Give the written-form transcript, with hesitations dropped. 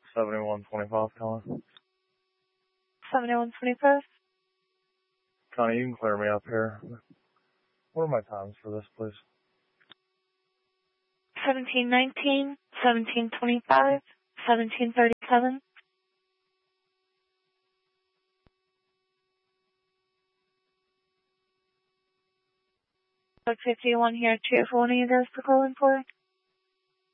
7125, Connie. 7125. Connie, you can clear me up here. What are my times for this, please? 1719, 1725, 1737. 51 here, 2 for one of you guys to call in for.